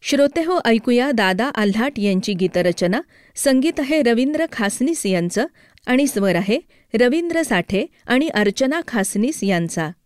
श्रोतेहो, ऐकूया दादा आल्हाट यांची गीतरचना. संगीत आहे रवींद्र खासनीस यांचं आणि स्वर आहे रवींद्र साठे आणि अर्चना खासनीस यांचा.